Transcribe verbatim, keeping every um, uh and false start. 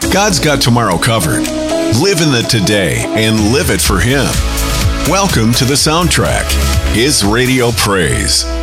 God's got tomorrow covered. Live in the today and live it for Him. Welcome to the Soundtrack, His Radio Praise.